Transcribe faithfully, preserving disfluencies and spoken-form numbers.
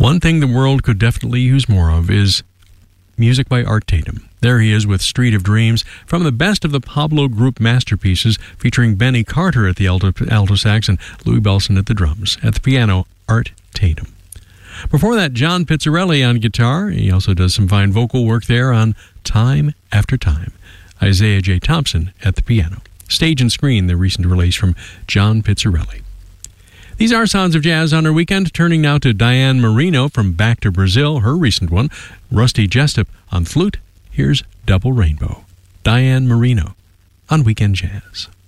One thing the world could definitely use more of is music by Art Tatum. There he is with Street of Dreams, from the best of the Pablo Group masterpieces, featuring Benny Carter at the alto, alto sax and Louis Bellson at the drums. At the piano, Art Tatum. Before that, John Pizzarelli on guitar. He also does some fine vocal work there on Time After Time. Isaiah J. Thompson at the piano. Stage and Screen, the recent release from John Pizzarelli. These are Sounds of Jazz on our weekend, turning now to Diane Marino from Back to Brazil, her recent one. Rusty Jessup on flute. Here's Double Rainbow. Diane Marino on Weekend Jazz.